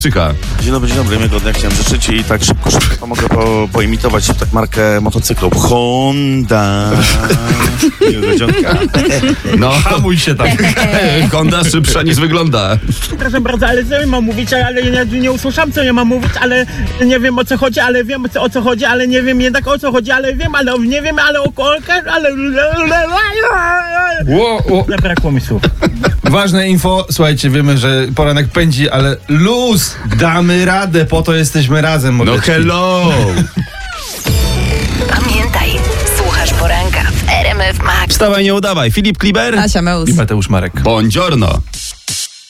Czyka. Dzień dobry, miłego dnia chciałem życzyć i tak szybko mogę poimitować tak markę motocyklów. Honda. Miłego dzionka. No, hamuj się tak. Honda szybsza niż wygląda. Przepraszam bardzo, ale co ja mam mówić, ale ja nie usłyszałam, co ja mam mówić, ale nie wiem o co chodzi, ale wiem o co chodzi, ale nie wiem jednak o co chodzi, ale wiem, ale nie wiem, ale o kolkę, ale... Zabrakło mi słów. Ważne info, słuchajcie, wiemy, że poranek pędzi, ale luz! Damy radę, po to jesteśmy razem, No mordeczki. hello! Pamiętaj, słuchasz poranka w RMF Max. Wstawaj, nie udawaj. Filip Kliber Asia Meus. I Mateusz Marek. Buongiorno.